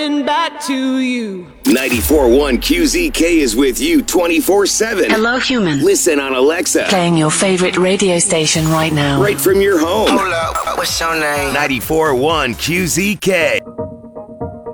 back to you. 94.1 QZK is with you 24/7. Hello, human. Listen on Alexa. Playing your favorite radio station right now. Right from your home. Hold up, what's your name? 94.1 QZK.